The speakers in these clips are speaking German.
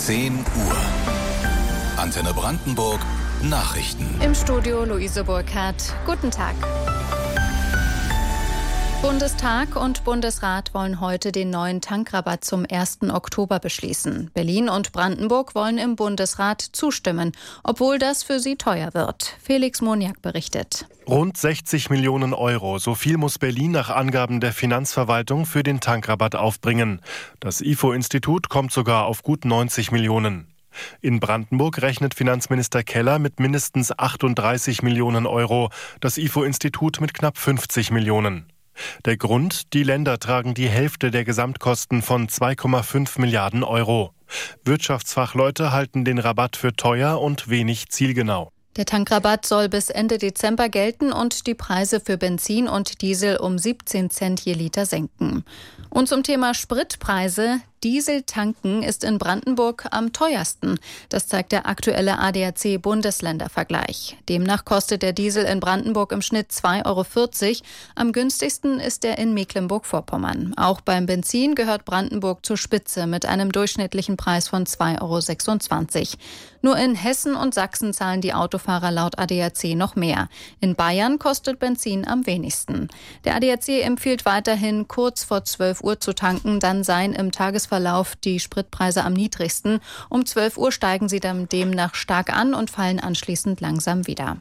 10 Uhr. Antenne Brandenburg Nachrichten. Im Studio Luise Burkhardt. Guten Tag. Bundestag und Bundesrat wollen heute den neuen Tankrabatt zum 1. Oktober beschließen. Berlin und Brandenburg wollen im Bundesrat zustimmen, obwohl das für sie teuer wird. Felix Moniak berichtet. Rund 60 Millionen Euro, so viel muss Berlin nach Angaben der Finanzverwaltung für den Tankrabatt aufbringen. Das IFO-Institut kommt sogar auf gut 90 Millionen. In Brandenburg rechnet Finanzminister Keller mit mindestens 38 Millionen Euro, das IFO-Institut mit knapp 50 Millionen. Der Grund: die Länder tragen die Hälfte der Gesamtkosten von 2,5 Milliarden Euro. Wirtschaftsfachleute halten den Rabatt für teuer und wenig zielgenau. Der Tankrabatt soll bis Ende Dezember gelten und die Preise für Benzin und Diesel um 17 Cent je Liter senken. Und zum Thema Spritpreise: Diesel tanken ist in Brandenburg am teuersten. Das zeigt der aktuelle ADAC-Bundesländervergleich. Demnach kostet der Diesel in Brandenburg im Schnitt 2,40 Euro. Am günstigsten ist er in Mecklenburg-Vorpommern. Auch beim Benzin gehört Brandenburg zur Spitze mit einem durchschnittlichen Preis von 2,26 Euro. Nur in Hessen und Sachsen zahlen die Autofahrer laut ADAC noch mehr. In Bayern kostet Benzin am wenigsten. Der ADAC empfiehlt weiterhin, kurz vor 12 Uhr zu tanken, dann seien im Tagesverlauf die Spritpreise am niedrigsten. Um 12 Uhr steigen sie dann demnach stark an und fallen anschließend langsam wieder.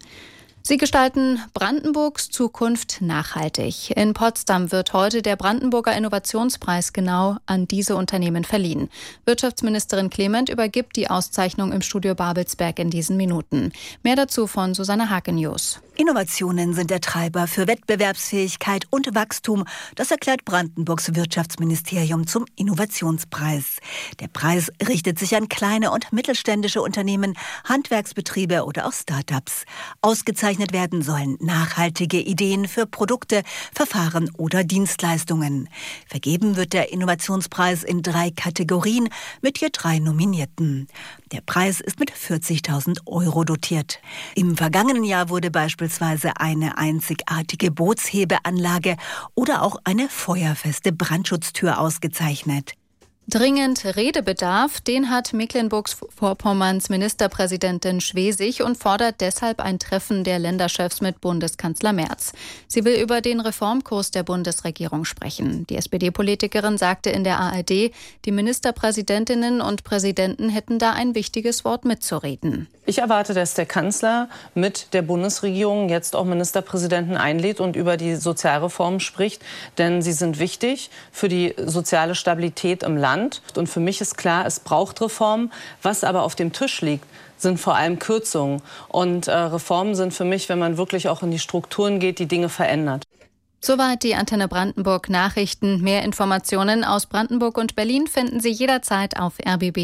Sie gestalten Brandenburgs Zukunft nachhaltig. In Potsdam wird heute der Brandenburger Innovationspreis genau an diese Unternehmen verliehen. Wirtschaftsministerin Clement übergibt die Auszeichnung im Studio Babelsberg in diesen Minuten. Mehr dazu von Susanne Hake-News. Innovationen sind der Treiber für Wettbewerbsfähigkeit und Wachstum. Das erklärt Brandenburgs Wirtschaftsministerium zum Innovationspreis. Der Preis richtet sich an kleine und mittelständische Unternehmen, Handwerksbetriebe oder auch Start-ups. Ausgezeichnet werden sollen nachhaltige Ideen für Produkte, Verfahren oder Dienstleistungen. Vergeben wird der Innovationspreis in 3 Kategorien mit je 3 Nominierten. Der Preis ist mit 40.000 Euro dotiert. Im vergangenen Jahr wurde beispielsweise eine einzigartige Bootshebeanlage oder auch eine feuerfeste Brandschutztür ausgezeichnet. Dringend Redebedarf, den hat Mecklenburg-Vorpommerns Ministerpräsidentin Schwesig und fordert deshalb ein Treffen der Länderchefs mit Bundeskanzler Merz. Sie will über den Reformkurs der Bundesregierung sprechen. Die SPD-Politikerin sagte in der ARD, die Ministerpräsidentinnen und Präsidenten hätten da ein wichtiges Wort mitzureden. Ich erwarte, dass der Kanzler mit der Bundesregierung jetzt auch Ministerpräsidenten einlädt und über die Sozialreformen spricht, denn sie sind wichtig für die soziale Stabilität im Land. Und für mich ist klar, es braucht Reformen. Was aber auf dem Tisch liegt, sind vor allem Kürzungen. Und Reformen sind für mich, wenn man wirklich auch in die Strukturen geht, die Dinge verändert. Soweit die Antenne Brandenburg Nachrichten. Mehr Informationen aus Brandenburg und Berlin finden Sie jederzeit auf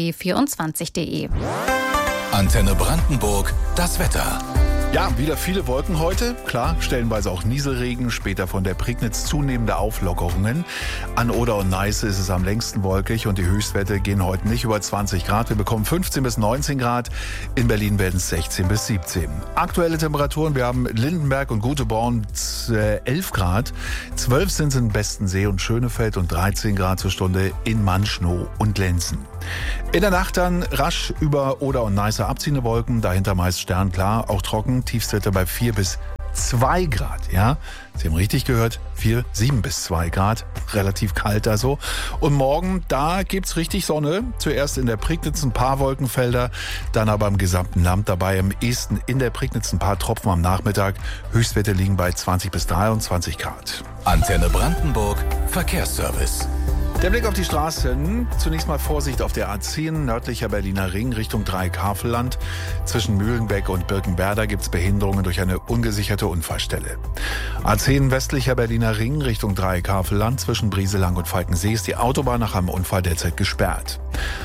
rbb24.de. Antenne Brandenburg, das Wetter. Ja, wieder viele Wolken heute. Klar, stellenweise auch Nieselregen, später von der Prignitz zunehmende Auflockerungen. An Oder und Neiße ist es am längsten wolkig und die Höchstwerte gehen heute nicht über 20 Grad. Wir bekommen 15 bis 19 Grad. In Berlin werden es 16 bis 17. Aktuelle Temperaturen, wir haben Lindenberg und Guteborn 11 Grad. 12 sind es in Bestensee und Schönefeld und 13 Grad zur Stunde in Manschnow und Lenzen. In der Nacht dann rasch über Oder und Neiße abziehende Wolken, dahinter meist sternklar, auch trocken, Tiefstwerte bei 4 bis 2 Grad, ja. Sie haben richtig gehört, 7 bis 2 Grad, relativ kalt also. Und morgen, da gibt's richtig Sonne, zuerst in der Prignitz ein paar Wolkenfelder, dann aber im gesamten Land dabei, im Esten in der Prignitz ein paar Tropfen am Nachmittag, Höchstwerte liegen bei 20 bis 23 Grad. Antenne Brandenburg, Verkehrsservice. Der Blick auf die Straßen. Zunächst mal Vorsicht auf der A10, nördlicher Berliner Ring, Richtung Dreieck-Havelland. Zwischen Mühlenbeck und Birkenwerder gibt es Behinderungen durch eine ungesicherte Unfallstelle. A10, westlicher Berliner Ring, Richtung Dreieck-Havelland. Zwischen Brieselang und Falkensee ist die Autobahn nach einem Unfall derzeit gesperrt.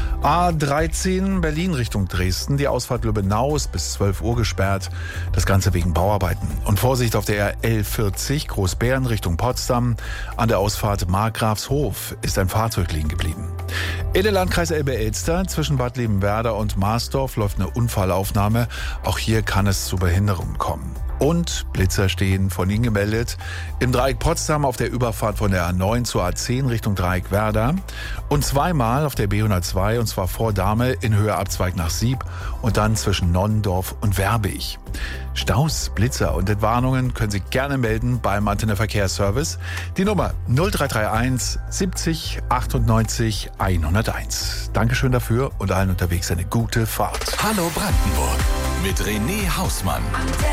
A13 Berlin Richtung Dresden. Die Ausfahrt Lübbenau ist bis 12 Uhr gesperrt. Das Ganze wegen Bauarbeiten. Und Vorsicht auf der RL40 Großbären Richtung Potsdam. An der Ausfahrt Markgrafshof ist ein Fahrzeug liegen geblieben. In der Landkreis Elbe-Elster zwischen Bad Liebenwerda und Marsdorf läuft eine Unfallaufnahme. Auch hier kann es zu Behinderungen kommen. Und Blitzer stehen von Ihnen gemeldet. Im Dreieck Potsdam auf der Überfahrt von der A9 zur A10 Richtung Dreieck Werder. Und zweimal auf der B102, und zwar vor Dahme in Höhe Abzweig nach Sieb und dann zwischen Nonnendorf und Werbig. Staus, Blitzer und Entwarnungen können Sie gerne melden beim Antenne Verkehrsservice. Die Nummer 0331 70 98 101. Dankeschön dafür und allen unterwegs eine gute Fahrt. Hallo Brandenburg mit René Hausmann.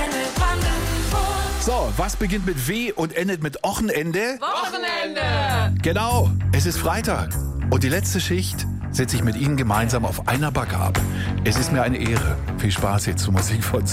So, was beginnt mit W und endet mit Wochenende? Wochenende! Genau, es ist Freitag. Und die letzte Schicht setze ich mit Ihnen gemeinsam auf einer Backe ab. Es ist mir eine Ehre. Viel Spaß jetzt zur Musik von